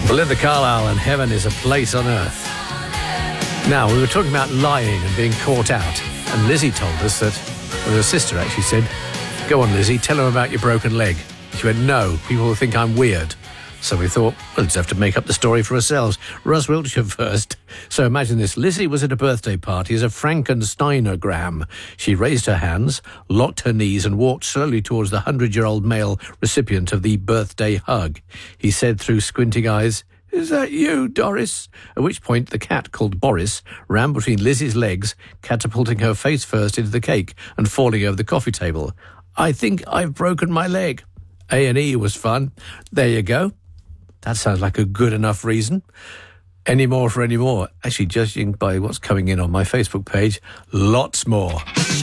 Belinda Carlisle and Heaven is a Place on Earth. Now, we were talking about lying and being caught out, and Lizzie told us that, well, her sister actually said, "Go on, Lizzie, tell them about your broken leg." She went, "No, people will think I'm weird." So we thought, well, let's have to make up the story for ourselves. Russ Wiltshire first. So imagine this. Lizzie was at a birthday party as a Frankensteinogram. She raised her hands, locked her knees and walked slowly towards the 100-year-old male recipient of the birthday hug. He said through squinting eyes, "Is that you, Doris?" At which point the cat, called Boris, ran between Lizzie's legs, catapulting her face first into the cake and falling over the coffee table. "I think I've broken my leg." A&E was fun. There you go. That sounds like a good enough reason. Any more for any more? Actually, judging by what's coming in on my Facebook page, lots more.